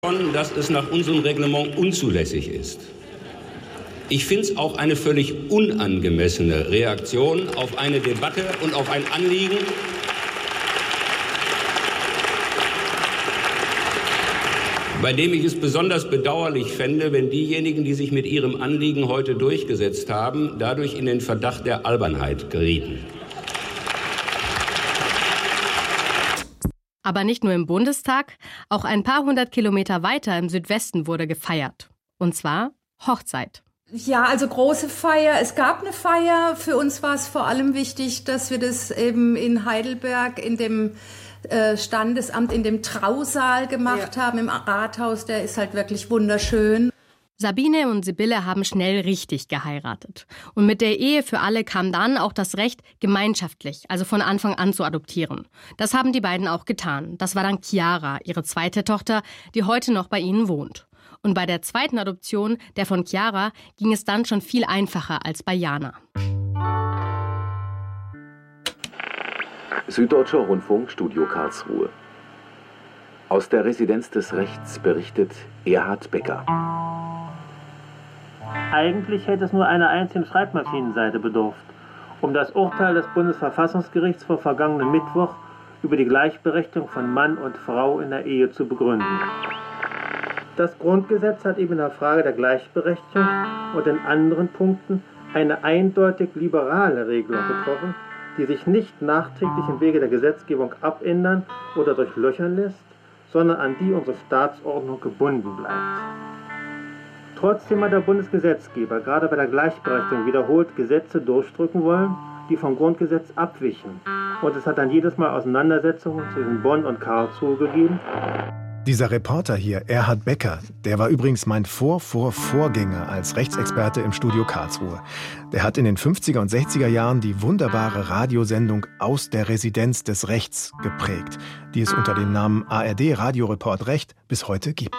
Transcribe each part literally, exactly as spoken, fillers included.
Dass es nach unserem Reglement unzulässig ist. Ich finde es auch eine völlig unangemessene Reaktion auf eine Debatte und auf ein Anliegen, bei dem ich es besonders bedauerlich fände, wenn diejenigen, die sich mit ihrem Anliegen heute durchgesetzt haben, dadurch in den Verdacht der Albernheit gerieten. Aber nicht nur im Bundestag, auch ein paar hundert Kilometer weiter im Südwesten wurde gefeiert. Und zwar Hochzeit. Ja, also große Feier. Es gab eine Feier. Für uns war es vor allem wichtig, dass wir das eben in Heidelberg in dem äh, Standesamt, in dem Trausaal gemacht ja. haben, im Rathaus. Der ist halt wirklich wunderschön. Sabine und Sibylle haben schnell richtig geheiratet. Und mit der Ehe für alle kam dann auch das Recht, gemeinschaftlich, also von Anfang an zu adoptieren. Das haben die beiden auch getan. Das war dann Chiara, ihre zweite Tochter, die heute noch bei ihnen wohnt. Und bei der zweiten Adoption, der von Chiara, ging es dann schon viel einfacher als bei Jana. Süddeutscher Rundfunk, Studio Karlsruhe. Aus der Residenz des Rechts berichtet Erhard Becker. Eigentlich hätte es nur einer einzigen Schreibmaschinenseite bedurft, um das Urteil des Bundesverfassungsgerichts vor vergangenen Mittwoch über die Gleichberechtigung von Mann und Frau in der Ehe zu begründen. Das Grundgesetz hat eben in der Frage der Gleichberechtigung und in anderen Punkten eine eindeutig liberale Regelung getroffen, die sich nicht nachträglich im Wege der Gesetzgebung abändern oder durchlöchern lässt, sondern an die unsere Staatsordnung gebunden bleibt. Trotzdem hat der Bundesgesetzgeber gerade bei der Gleichberechtigung wiederholt Gesetze durchdrücken wollen, die vom Grundgesetz abwichen. Und es hat dann jedes Mal Auseinandersetzungen zwischen Bonn und Karlsruhe gegeben. Dieser Reporter hier, Erhard Becker, der war übrigens mein Vor-Vor-Vorgänger als Rechtsexperte im Studio Karlsruhe. Der hat in den fünfziger und sechziger Jahren die wunderbare Radiosendung Aus der Residenz des Rechts geprägt, die es unter dem Namen A R D Radioreport Recht bis heute gibt.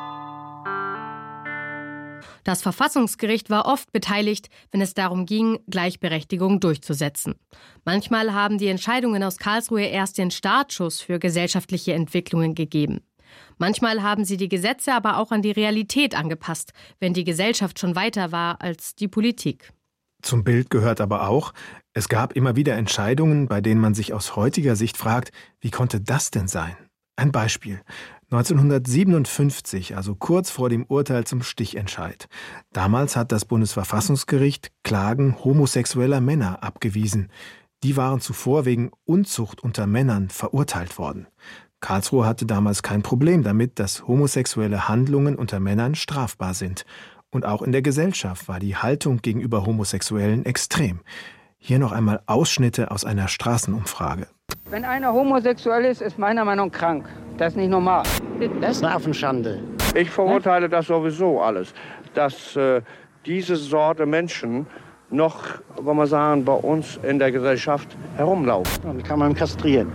Das Verfassungsgericht war oft beteiligt, wenn es darum ging, Gleichberechtigung durchzusetzen. Manchmal haben die Entscheidungen aus Karlsruhe erst den Startschuss für gesellschaftliche Entwicklungen gegeben. Manchmal haben sie die Gesetze aber auch an die Realität angepasst, wenn die Gesellschaft schon weiter war als die Politik. Zum Bild gehört aber auch, es gab immer wieder Entscheidungen, bei denen man sich aus heutiger Sicht fragt, wie konnte das denn sein? Ein Beispiel. neunzehnhundertsiebenundfünfzig, also kurz vor dem Urteil zum Stichentscheid. Damals hat das Bundesverfassungsgericht Klagen homosexueller Männer abgewiesen. Die waren zuvor wegen Unzucht unter Männern verurteilt worden. Karlsruhe hatte damals kein Problem damit, dass homosexuelle Handlungen unter Männern strafbar sind. Und auch in der Gesellschaft war die Haltung gegenüber Homosexuellen extrem. Hier noch einmal Ausschnitte aus einer Straßenumfrage. Wenn einer homosexuell ist, ist meiner Meinung nach krank. Das ist nicht normal. Das ist eine Affenschande. Ich verurteile das sowieso alles, dass äh, diese Sorte Menschen noch, wollen wir sagen, bei uns in der Gesellschaft herumlaufen. Dann kann man kastrieren.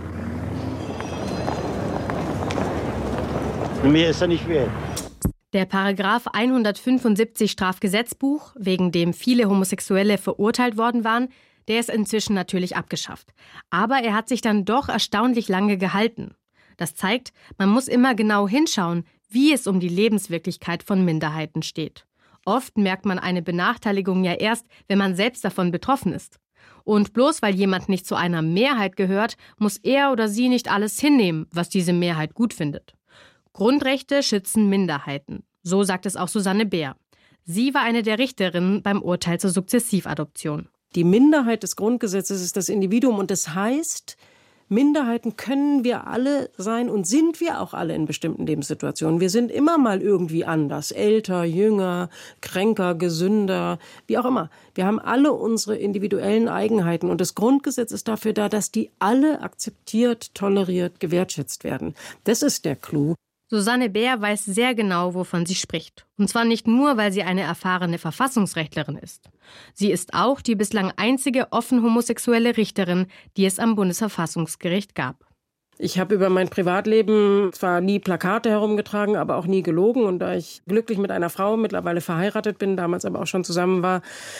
Mehr ist er nicht wert. Der Paragraph hundertfünfundsiebzig Strafgesetzbuch, wegen dem viele Homosexuelle verurteilt worden waren, der ist inzwischen natürlich abgeschafft. Aber er hat sich dann doch erstaunlich lange gehalten. Das zeigt, man muss immer genau hinschauen, wie es um die Lebenswirklichkeit von Minderheiten steht. Oft merkt man eine Benachteiligung ja erst, wenn man selbst davon betroffen ist. Und bloß weil jemand nicht zu einer Mehrheit gehört, muss er oder sie nicht alles hinnehmen, was diese Mehrheit gut findet. Grundrechte schützen Minderheiten. So sagt es auch Susanne Beer. Sie war eine der Richterinnen beim Urteil zur Sukzessivadoption. Die Minderheit des Grundgesetzes ist das Individuum und das heißt, Minderheiten können wir alle sein und sind wir auch alle in bestimmten Lebenssituationen. Wir sind immer mal irgendwie anders, älter, jünger, kränker, gesünder, wie auch immer. Wir haben alle unsere individuellen Eigenheiten und das Grundgesetz ist dafür da, dass die alle akzeptiert, toleriert, gewertschätzt werden. Das ist der Clou. Susanne Beer weiß sehr genau, wovon sie spricht. Und zwar nicht nur, weil sie eine erfahrene Verfassungsrechtlerin ist. Sie ist auch die bislang einzige offen homosexuelle Richterin, die es am Bundesverfassungsgericht gab. Ich habe über mein Privatleben zwar nie Plakate herumgetragen, aber auch nie gelogen. Und da ich glücklich mit einer Frau mittlerweile verheiratet bin, damals aber auch schon zusammen war,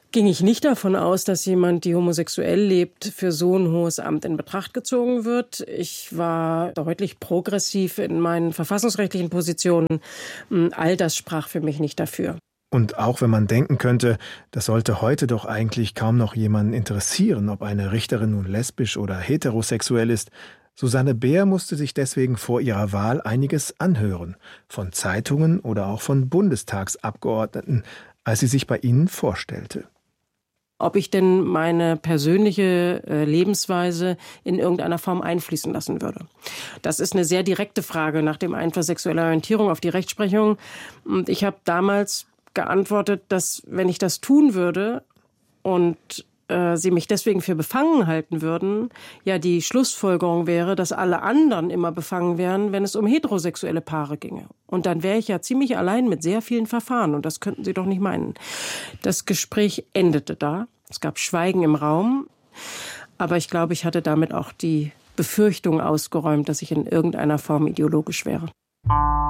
ging ich nicht davon aus, dass jemand, die homosexuell lebt, für so ein hohes Amt in Betracht gezogen wird. Ich war deutlich progressiv in meinen verfassungsrechtlichen Positionen. All das sprach für mich nicht dafür. Und auch wenn man denken könnte, das sollte heute doch eigentlich kaum noch jemanden interessieren, ob eine Richterin nun lesbisch oder heterosexuell ist, Susanne Beer musste sich deswegen vor ihrer Wahl einiges anhören, von Zeitungen oder auch von Bundestagsabgeordneten, als sie sich bei ihnen vorstellte. Ob ich denn meine persönliche äh, Lebensweise in irgendeiner Form einfließen lassen würde. Das ist eine sehr direkte Frage nach dem Einfluss sexueller Orientierung auf die Rechtsprechung. Und ich habe damals geantwortet, dass wenn ich das tun würde und äh, sie mich deswegen für befangen halten würden, ja die Schlussfolgerung wäre, dass alle anderen immer befangen wären, wenn es um heterosexuelle Paare ginge. Und dann wäre ich ja ziemlich allein mit sehr vielen Verfahren und das könnten Sie doch nicht meinen. Das Gespräch endete da. Es gab Schweigen im Raum. Aber ich glaube, ich hatte damit auch die Befürchtung ausgeräumt, dass ich in irgendeiner Form ideologisch wäre.